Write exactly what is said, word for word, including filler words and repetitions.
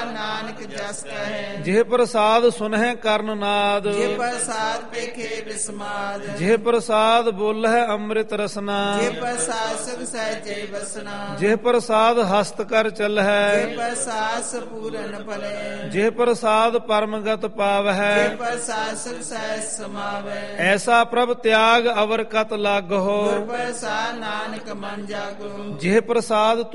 ਨਾਨਕ ਜਸ ਕਹੈ। ਜਿਹ ਪ੍ਰਸਾਦ ਸੁਨਹਿ ਕਰਨ ਨਾਦ, ਜੇ ਪ੍ਰਸਾਦ ਪੇਖੇ ਬਿਸਮਾਦ। ਜਿਹ ਪ੍ਰਸਾਦ ਬੋਲਹਿ ਅੰਮ੍ਰਿਤ ਰਸਨਾ, ਜੇ ਪ੍ਰਸਾਦ ਸੁਖ ਸਹਿਜੇ ਬਸਨਾ। ਜਿਹ ਪ੍ਰਸਾਦ ਹਸਤ ਕਰ ਜੇ ਚਲਹਿ, ਪ੍ਰਸਾਦ ਸਪੂਰਨ ਭਲੇ। ਜਿਹ ਪ੍ਰਸਾਦ ਪਰਮਗਤ ਜੇ ਪਾਵਹਿ, ਪ੍ਰਸਾਦ ਸੁਖ ਸਹਿਜ ਸਮਾਵੈ। ਐਸਾ ਪ੍ਰਭ ਤਿਆਗ ਅਵਰ ਕਤ ਲਾਗਹੁ। ਗੁਰ ਪ੍ਰਸਾਦ ਨਾਨਕ ਮਨ ਜਾਗੋ। ਜਿਹ ਪ੍ਰਸਾਦ